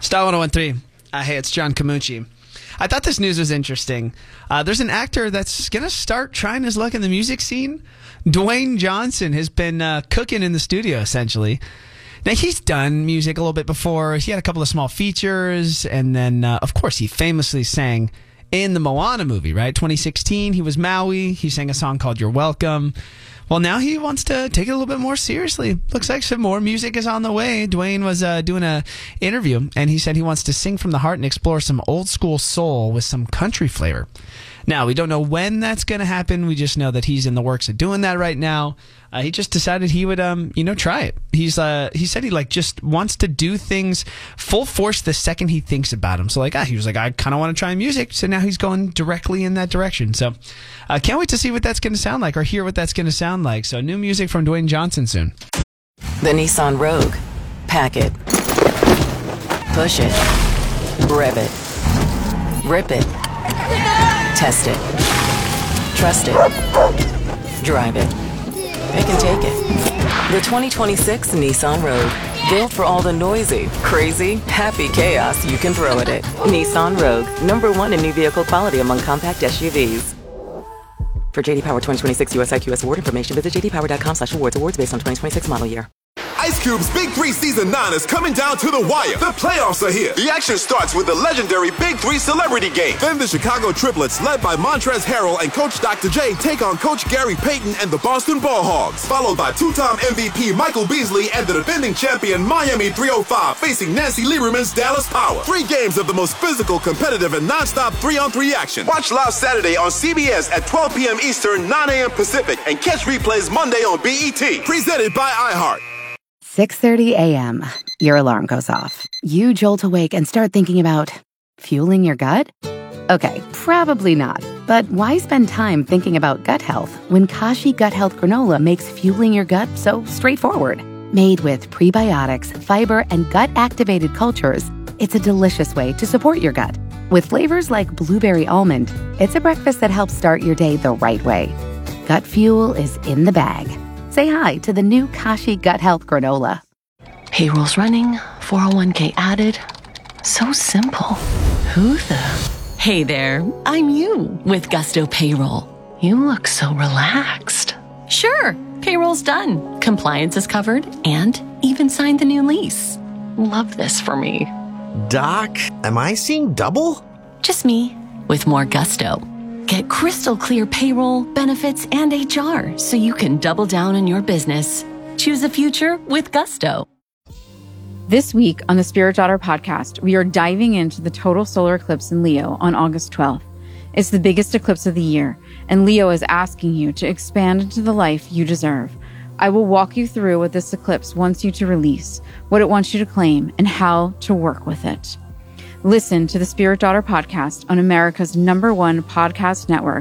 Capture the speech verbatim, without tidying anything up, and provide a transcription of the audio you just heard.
Star one oh one three. Uh, hey, it's John Camucci. I thought this news was interesting. Uh, there's an actor that's going to start trying his luck in the music scene. Dwayne Johnson has been uh, cooking in the studio, essentially. Now, he's done music a little bit before. He had a couple of small features. And then, uh, of course, he famously sang in the Moana movie, right? twenty sixteen, he was Maui. He sang a song called You're Welcome. Well, now he wants to take it a little bit more seriously. Looks like some more music is on the way. Dwayne was uh, doing a interview, and he said he wants to sing from the heart and explore some old school soul with some country flavor. Now, we don't know when that's going to happen. We just know that he's in the works of doing that right now. Uh, he just decided he would, um, you know, try it. He's, uh, he said he like just wants to do things full force the second he thinks about them. So like, ah, he was like, I kind of want to try music. So now he's going directly in that direction. So I uh, can't wait to see what that's going to sound like or hear what that's going to sound like. So new music from Dwayne Johnson soon. The Nissan Rogue. Pack it. Push it. Rev it. Rip it. Test it. Trust it. Drive it. They can take it. The twenty twenty-six Nissan Rogue. Built for all the noisy, crazy, happy chaos you can throw at it. Nissan Rogue. Number one in new vehicle quality among compact S U Vs. For J D Power twenty twenty-six U S I Q S award information, visit j d power dot com slash awards. Awards based on twenty twenty-six model year. Ice Cube's Big Three Season nine is coming down to the wire. The playoffs are here. The action starts with the legendary Big Three Celebrity Game. Then the Chicago Triplets, led by Montrezl Harrell and Coach Doctor J, take on Coach Gary Payton and the Boston Ball Hogs. Followed by two-time M V P Michael Beasley and the defending champion Miami three oh five facing Nancy Lieberman's Dallas Power. Three games of the most physical, competitive, and non-stop three-on-three action. Watch live Saturday on C B S at twelve p.m. Eastern, nine a.m. Pacific, and catch replays Monday on B E T. Presented by iHeart. six thirty a.m. Your alarm goes off. You jolt awake and start thinking about fueling your gut? Okay, probably not. But why spend time thinking about gut health when Kashi Gut Health Granola makes fueling your gut so straightforward? Made with prebiotics, fiber, and gut-activated cultures, it's a delicious way to support your gut. With flavors like blueberry almond, it's a breakfast that helps start your day the right way. Gut fuel is in the bag. Say hi to the new Kashi Gut Health Granola. Payroll's running, four oh one k added. So simple. Who the? Hey there, I'm you with Gusto Payroll. You look so relaxed. Sure, payroll's done. Compliance is covered and even signed the new lease. Love this for me. Doc, am I seeing double? Just me with more gusto. Get crystal clear payroll, benefits, and H R so you can double down on your business. Choose a future with gusto. This week on the Spirit Daughter podcast, we are diving into the total solar eclipse in Leo on August twelfth. It's the biggest eclipse of the year, and Leo is asking you to expand into the life you deserve. I will walk you through what this eclipse wants you to release, what it wants you to claim, and how to work with it. Listen to the Spirit Daughter podcast on America's number one podcast network,